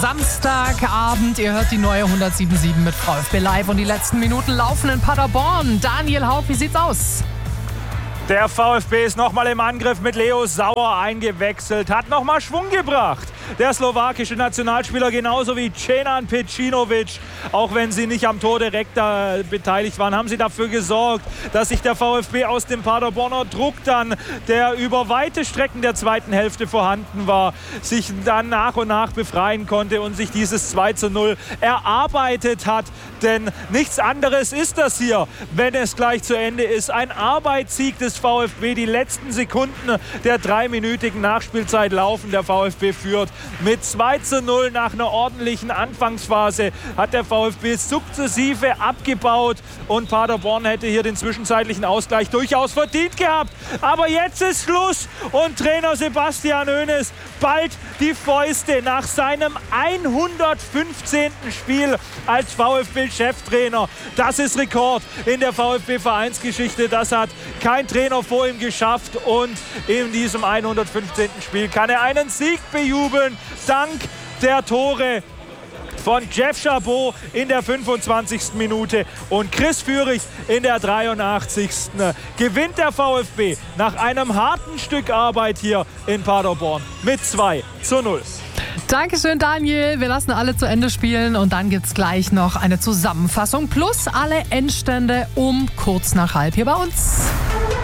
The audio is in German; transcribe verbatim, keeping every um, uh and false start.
Samstagabend. Ihr hört die neue hundertsieben Komma sieben mit VfB Live und die letzten Minuten laufen in Paderborn. Daniel Hauch, wie sieht's aus? Der VfB ist nochmal im Angriff mit Leo Sauer eingewechselt, hat nochmal Schwung gebracht. Der slowakische Nationalspieler genauso wie Cenan Pecinovic. Auch wenn sie nicht am Tor direkt da beteiligt waren, haben sie dafür gesorgt, dass sich der VfB aus dem Paderborner Druck dann, der über weite Strecken der zweiten Hälfte vorhanden war, sich dann nach und nach befreien konnte und sich dieses zwei zu null erarbeitet hat. Denn nichts anderes ist das hier, wenn es gleich zu Ende ist. Ein Arbeitssieg des VfB. Die letzten Sekunden der dreiminütigen Nachspielzeit laufen. Der VfB führt mit zwei zu null. Nach einer ordentlichen Anfangsphase hat der VfB sukzessive abgebaut und Paderborn hätte hier den zwischenzeitlichen Ausgleich durchaus verdient gehabt. Aber jetzt ist Schluss und Trainer Sebastian Hoeneß ballt die Fäuste nach seinem hundertfünfzehnten Spiel als VfB-Cheftrainer. Das ist Rekord in der VfB-Vereinsgeschichte. Das hat kein Trainer vor ihm geschafft und in diesem hundertfünfzehnten Spiel kann er einen Sieg bejubeln, dank der Tore von Jeff Chabot in der fünfundzwanzigsten Minute und Chris Führig in der dreiundachtzigsten gewinnt der VfB nach einem harten Stück Arbeit hier in Paderborn mit zwei zu null. Dankeschön, Daniel. Wir lassen alle zu Ende spielen und dann gibt es gleich noch eine Zusammenfassung plus alle Endstände um kurz nach halb hier bei uns.